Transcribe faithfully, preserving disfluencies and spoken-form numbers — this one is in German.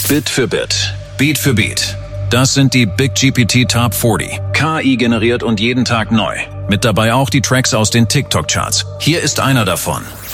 Bit für Bit, Beat für Beat. Das sind die Big G P T Top vierzig. K I generiert und jeden Tag neu. Mit dabei auch die Tracks aus den TikTok-Charts. Hier ist einer davon.